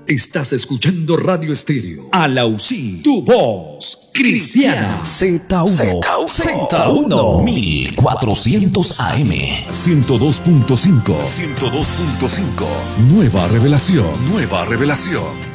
Estás escuchando Radio Estéreo. Alausí, tu voz cristiana. Z1 1400 AM 102.5. Nueva revelación.